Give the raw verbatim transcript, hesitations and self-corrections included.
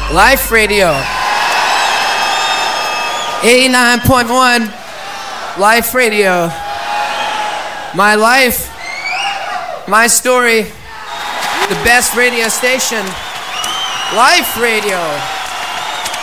Life Radio. eighty-nine point one. Life Radio. My life. My story. The best radio station. Life Radio.